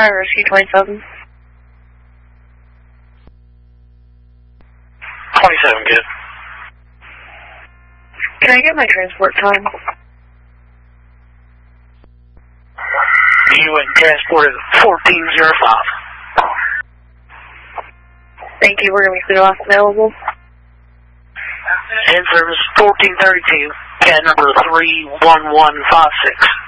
Fire Rescue 27. 27, good. Can I get my transport time? You went transported 1405. Thank you. We're going to be the last available. In service 1432, CAD number 31156.